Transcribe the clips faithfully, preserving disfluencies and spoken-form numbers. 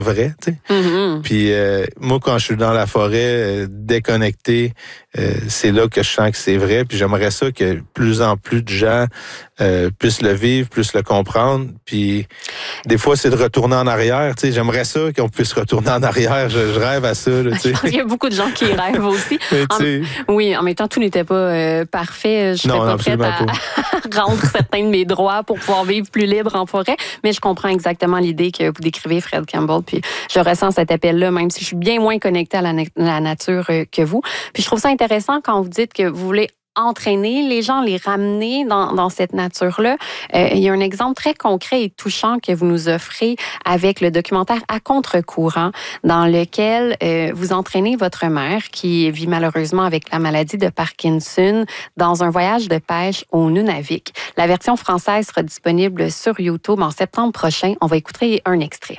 vrai, tu sais. Mm-hmm. Puis euh, moi, quand je suis dans la forêt, euh, déconnecté, euh, c'est là que je sens que c'est vrai. Puis j'aimerais ça que plus en plus de gens euh, puissent le vivre, puissent le comprendre. Puis des fois, c'est de retourner en arrière. Tu sais, j'aimerais ça qu'on puisse retourner en arrière. Je, je rêve à ça. Là, tu sais. Je pense qu'il y a beaucoup de gens qui rêvent aussi. Mais, en, oui, en même temps, tout n'était pas euh, parfait. Je ne serais pas prête à, à rendre certains de mes droits pour pouvoir vivre plus libre en forêt. Mais je comprends exactement l'idée que vous décrivez, Fred Campbell. Puis je ressens cet appel-là, même si je suis bien moins connectée à la, na- la nature euh, que vous. Puis je trouve ça intéressant quand vous dites que vous voulez entraîner les gens, les ramener dans, dans cette nature-là. Euh, il y a un exemple très concret et touchant que vous nous offrez avec le documentaire À contre-courant, dans lequel euh, vous entraînez votre mère qui vit malheureusement avec la maladie de Parkinson dans un voyage de pêche au Nunavik. La version française sera disponible sur YouTube en septembre prochain. On va écouter un extrait.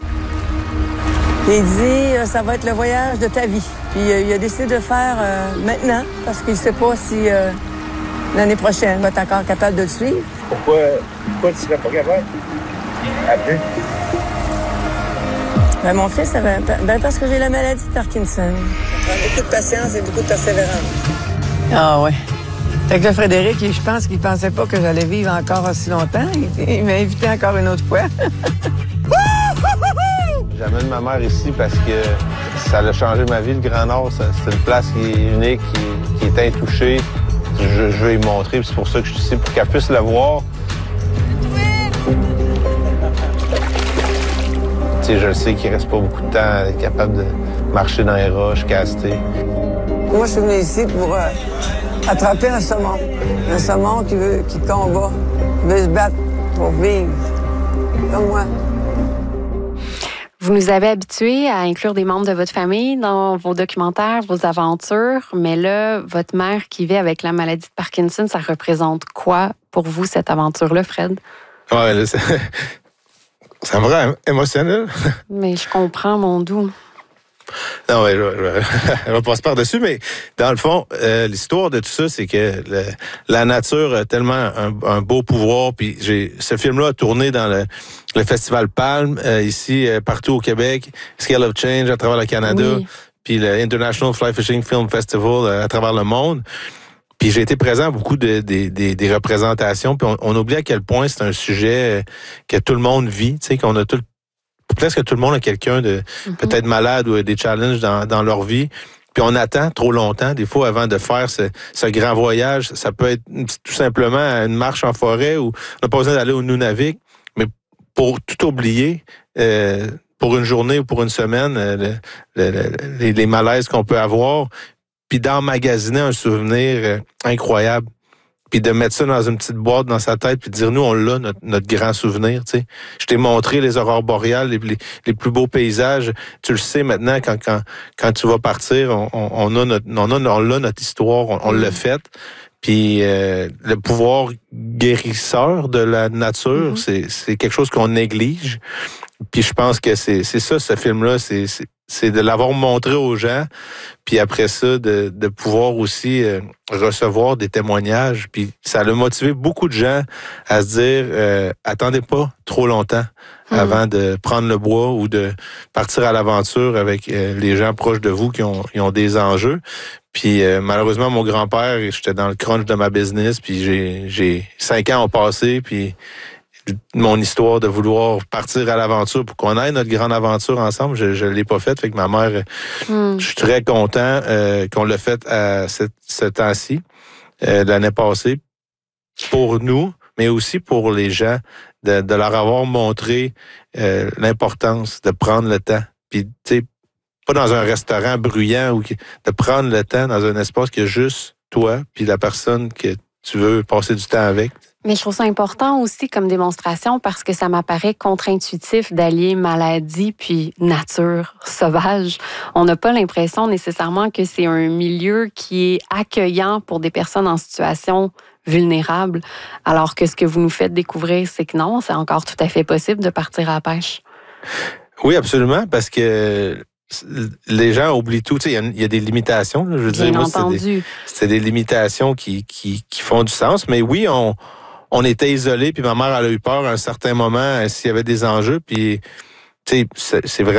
Il dit, ça va être le voyage de ta vie. Puis euh, il a décidé de le faire euh, maintenant, parce qu'il ne sait pas si euh, l'année prochaine, il va être encore capable de le suivre. Pourquoi, pourquoi tu ne serais pas capable? Après? Ben, mon fils, avait, ben, parce que j'ai la maladie de Parkinson. Ça prend beaucoup de patience et beaucoup de persévérance. Ah ouais. Fait que là, Frédéric, je pense qu'il ne pensait pas que j'allais vivre encore aussi longtemps. Il, il m'a invité encore une autre fois. J'amène ma mère ici parce que ça a changé ma vie, le Grand Nord. C'est une place qui est unique, qui, qui est intouchée. Je, je veux y montrer, puis c'est pour ça que je suis ici, pour qu'elle puisse le voir. Tu sais, je le sais qu'il reste pas beaucoup de temps, être capable de marcher dans les roches, caster. Moi, je suis venu ici pour euh, attraper un saumon. Un saumon qui veut, qui combat, qui veut se battre pour vivre, comme moi. Vous nous avez habitués à inclure des membres de votre famille dans vos documentaires, vos aventures, mais là, votre mère qui vit avec la maladie de Parkinson, ça représente quoi pour vous, cette aventure-là, Fred? Ouais, là, c'est... ça me rend émotionnel. Mais je comprends, mon doux. Non, ouais, je, je, je vais passer par-dessus, mais dans le fond, euh, l'histoire de tout ça, c'est que le, la nature a tellement un, un beau pouvoir. Puis j'ai ce film-là a tourné dans le, le Festival Palme, euh, ici, euh, partout au Québec, Scale of Change à travers le Canada, oui. Puis le International Fly Fishing Film Festival euh, à travers le monde. Puis j'ai été présent à beaucoup de, de, de, des représentations, puis on, on oublie à quel point c'est un sujet que tout le monde vit, tu sais, qu'on a tout presque tout le monde a quelqu'un de mm-hmm. peut-être malade ou des challenges dans, dans leur vie. Puis on attend trop longtemps, des fois, avant de faire ce, ce grand voyage. Ça peut être tout simplement une marche en forêt ou on n'a pas besoin d'aller au Nunavik. Mais pour tout oublier, euh, pour une journée ou pour une semaine, euh, le, le, les, les malaises qu'on peut avoir, puis d'emmagasiner un souvenir euh, incroyable. Puis de mettre ça dans une petite boîte dans sa tête, puis de dire, nous, on l'a, notre, notre grand souvenir, tu sais. Je t'ai montré les aurores boréales, les, les, les plus beaux paysages. Tu le sais maintenant, quand, quand, quand tu vas partir, on, on, on a notre, on a, on l'a notre histoire, on, on l'a fait. Puis euh, le pouvoir guérisseur de la nature, mm-hmm. c'est, c'est quelque chose qu'on néglige. Puis je pense que c'est, c'est ça, ce film-là, c'est, c'est, c'est de l'avoir montré aux gens, puis après ça, de, de pouvoir aussi euh, recevoir des témoignages. Puis ça a motivé beaucoup de gens à se dire, euh, attendez pas trop longtemps mmh. avant de prendre le bois ou de partir à l'aventure avec euh, les gens proches de vous qui ont, qui ont des enjeux. Puis euh, malheureusement, mon grand-père, j'étais dans le crunch de ma business, puis j'ai, j'ai cinq ans ont passé, puis mon histoire de vouloir partir à l'aventure pour qu'on aille notre grande aventure ensemble, je ne l'ai pas faite. Fait que ma mère, mm. je suis très content euh, qu'on l'ait fait à ce, ce temps-ci, euh, l'année passée, pour nous, mais aussi pour les gens, de, de leur avoir montré euh, l'importance de prendre le temps. Puis, tu sais, pas dans un restaurant bruyant, ou de prendre le temps dans un espace que juste toi, puis la personne que tu veux passer du temps avec. Mais je trouve ça important aussi comme démonstration parce que ça m'apparaît contre-intuitif d'allier maladie puis nature sauvage. On n'a pas l'impression nécessairement que c'est un milieu qui est accueillant pour des personnes en situation vulnérable, alors que ce que vous nous faites découvrir, c'est que non, c'est encore tout à fait possible de partir à la pêche. Oui, absolument, parce que les gens oublient tout. Il y, y a des limitations. Là, je veux Bien dire, moi, entendu. C'est des, c'est des limitations qui, qui, qui font du sens. Mais oui, on, on était isolés, puis ma mère elle a eu peur à un certain moment s'il y avait des enjeux. Puis, tu sais, c'est, c'est vrai.